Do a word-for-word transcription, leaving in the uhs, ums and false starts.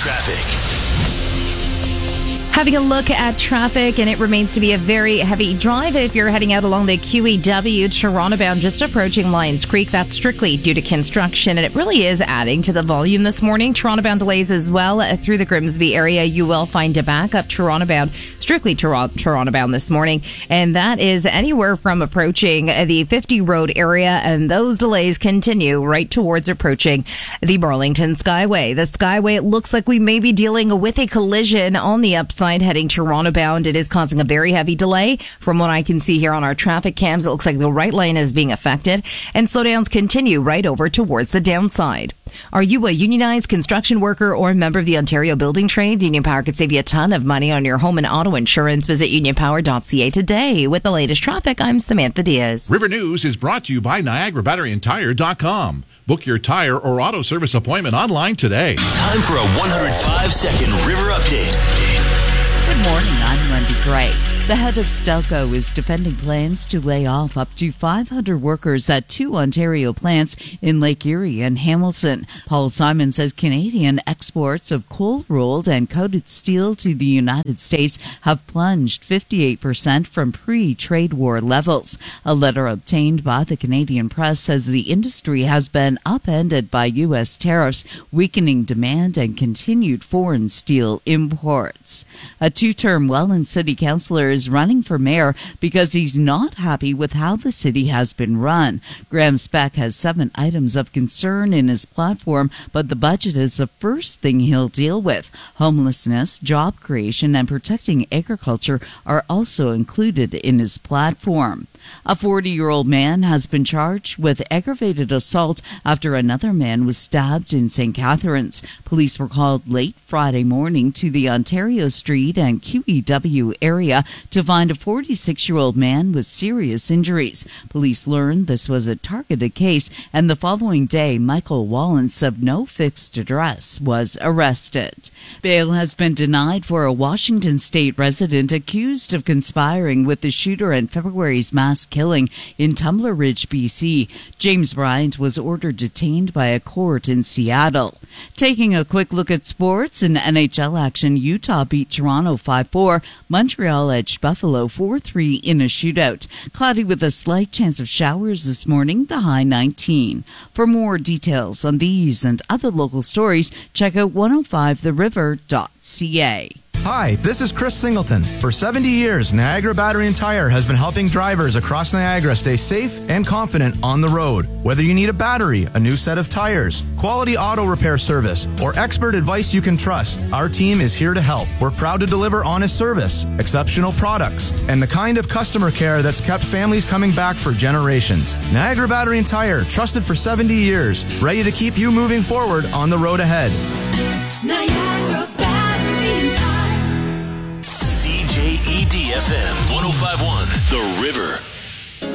traffic. Having a look at traffic, and it remains to be a very heavy drive if you're heading out along the Q E W Toronto bound, just approaching Lions Creek. That's strictly due to construction, and it really is adding to the volume this morning. Toronto bound delays as well through the Grimsby area. You will find a backup Toronto bound, strictly Toronto bound this morning, and that is anywhere from approaching the fifty road area, and those delays continue right towards approaching the Burlington Skyway. The Skyway, it looks like we may be dealing with a collision on the upside heading Toronto bound. It is causing a very heavy delay. From what I can see here on our traffic cams, it looks like the right lane is being affected, and slowdowns continue right over towards the downside. Are you a unionized construction worker or a member of the Ontario Building Trades? Union Power could save you a ton of money on your home and auto insurance. Visit union power dot c a today. With the latest traffic, I'm Samantha Diaz. River News is brought to you by Niagara Battery and Tire dot com. Book your tire or auto service appointment online today. Time for a one hundred five second River Update. Good morning, I'm Wendy Gray. The head of Stelco is defending plans to lay off up to five hundred workers at two Ontario plants in Lake Erie and Hamilton. Paul Simon says Canadian exports of cold-rolled and coated steel to the United States have plunged fifty-eight percent from pre-trade war levels. A letter obtained by the Canadian press says the industry has been upended by U S tariffs, weakening demand and continued foreign steel imports. A two-term Welland City Councillor is running for mayor because he's not happy with how the city has been run. Graham Speck has seven items of concern in his platform, but the budget is the first thing he'll deal with. Homelessness, job creation, and protecting agriculture are also included in his platform. A forty-year-old man has been charged with aggravated assault after another man was stabbed in Saint Catharines. Police were called late Friday morning to the Ontario Street and Q E W area to find a forty-six-year-old man with serious injuries. Police learned this was a targeted case, and the following day, Michael Wallens of no fixed address was arrested. Bail has been denied for a Washington state resident accused of conspiring with the shooter in February's mass killing in Tumbler Ridge, B C. James Bryant was ordered detained by a court in Seattle. Taking a quick look at sports and N H L action, Utah beat Toronto five four. Montreal edged Buffalo four three in a shootout. Cloudy with a slight chance of showers this morning, the high nineteen. For more details on these and other local stories, check out one oh five the river dot c a. Hi, this is Chris Singleton. For seventy years, Niagara Battery and Tire has been helping drivers across Niagara stay safe and confident on the road. Whether you need a battery, a new set of tires, quality auto repair service, or expert advice you can trust, our team is here to help. We're proud to deliver honest service, exceptional products, and the kind of customer care that's kept families coming back for generations. Niagara Battery and Tire, trusted for seventy years, ready to keep you moving forward on the road ahead. Niagara Battery and Tire. C J E D F M one oh five point one, The River.